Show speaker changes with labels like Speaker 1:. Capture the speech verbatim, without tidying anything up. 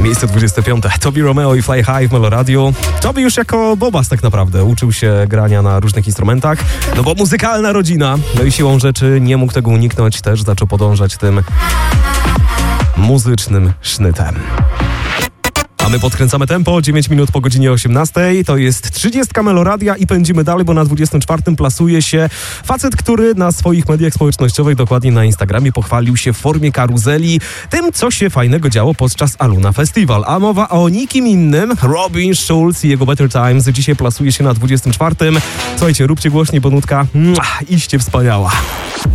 Speaker 1: Miejsce dwudzieste piąte. Tobi Romeo i Fly High w Meloradiu. Tobi już jako bobas tak naprawdę uczył się grania na różnych instrumentach, no bo muzykalna rodzina. No i siłą rzeczy nie mógł tego uniknąć, też zaczął podążać tym muzycznym sznytem. A my podkręcamy tempo, dziewięć minut po godzinie osiemnastej. To jest trzydziestka Meloradia i pędzimy dalej, bo na dwudziestym czwartym plasuje się facet, który na swoich mediach społecznościowych, dokładnie na Instagramie, pochwalił się w formie karuzeli tym, co się fajnego działo podczas Aluna Festival. A mowa o nikim innym, Robin Schulz i jego Better Times. Dzisiaj plasuje się na dwudziestym czwartym. Słuchajcie, róbcie głośniej, bo nutka mm, iście wspaniała.